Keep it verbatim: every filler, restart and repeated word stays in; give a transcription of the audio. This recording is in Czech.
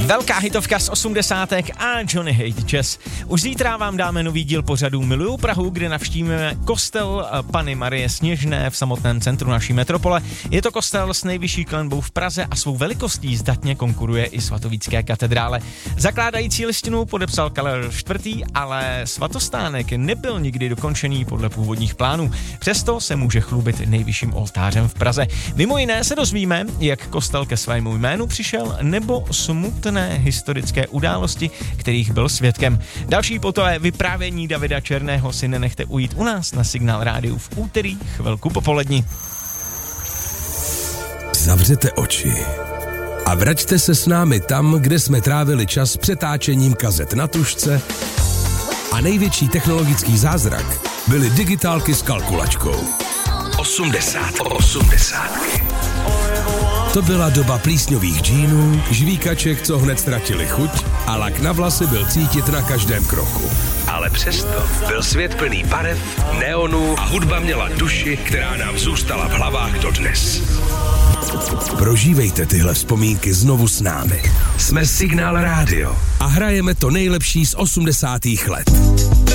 Velká hitovka z osmdesátek a Johnny Hate Jazz. Už zítra vám dáme nový díl pořadu Miluju Prahu, kde navštívíme kostel Panny Marie Sněžné v samotném centru naší metropole. Je to kostel s nejvyšší klenbou v Praze a svou velikostí zdatně konkuruje i svatovícké katedrále. Zakládající listinu podepsal Karel čtvrtý, ale svatostánek nebyl nikdy dokončený podle původních plánů. Přesto se může chlubit nejvyšším oltářem v Praze. Mimo jiné se dozvíme, jak kostel ke svému jménu přišel, nebo smutné historické události, kterých byl svědkem. Další potové vyprávění Davida Černého si nenechte ujít u nás na Signál rádiu v úterý chvilku popolední. Zavřete oči a vraťte se s námi tam, kde jsme trávili čas přetáčením kazet na tužce a největší technologický zázrak byly digitálky s kalkulačkou. osmdesát osmdesátky. To byla doba plísňových džínů, žvíkaček, co hned ztratili chuť a lak na vlasy byl cítit na každém kroku. Ale přesto byl svět plný barev, neonů a hudba měla duši, která nám zůstala v hlavách dodnes. Prožívejte tyhle vzpomínky znovu s námi. Jsme Signál rádio a hrajeme to nejlepší z osmdesátých let.